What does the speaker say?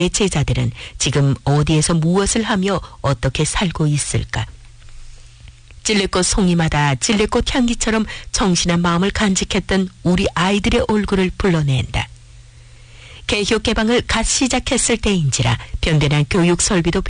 제자들은 지금 어디에서 무엇을 하며 어떻게 살고 있을까? 찔레꽃 송이마다 찔레꽃 향기처럼 정신한 마음을 간직했던 우리 아이들의 얼굴을 불러낸다. 개교 개방을 갓 시작했을 때인지라 변변한 교육 설비도